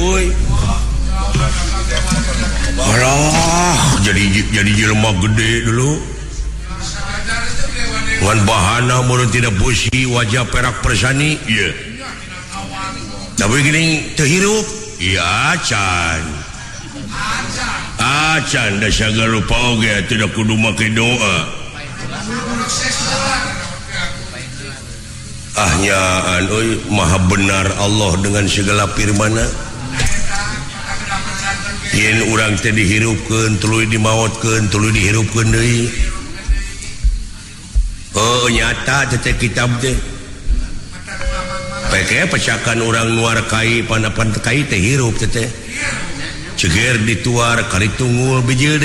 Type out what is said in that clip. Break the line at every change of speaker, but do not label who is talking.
jadi jelema gede dulu wan bahana mun tidak busi wajah perak persani iya tapi gini terhirup iya acan da sagala lupa oge tidak kudu make doa nyaan euy maha benar Allah dengan segala firman-Na yen urang teh dihirupkeun tuluy dimaotkeun tuluy dihirupkeun deui nyata teh kitab teh pake pecakan urang nuar kai panapan kai teh hirup teh ceger dituar kali tunggul bijil